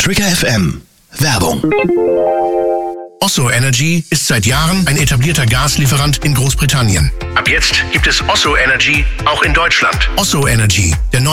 Trigger FM. Werbung. Osso Energy ist seit Jahren ein etablierter Gaslieferant in Großbritannien. Ab jetzt gibt es Osso Energy auch in Deutschland. Osso Energy, der neue